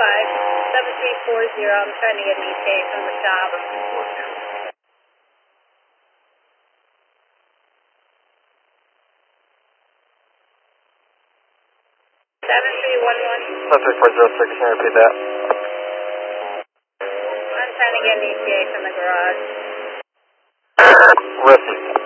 7340. I'm trying to get an ETA from the shop. 7311. 73406, can you repeat that? I'm trying to get an ETA from the garage. Risk.